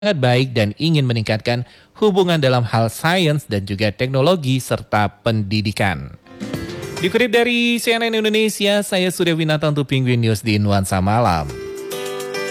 sangat baik dan ingin meningkatkan hubungan dalam hal sains dan juga teknologi serta pendidikan. Dikutip dari CNN Indonesia, saya Surya Winata untuk Penguin News di Nuansa Malam.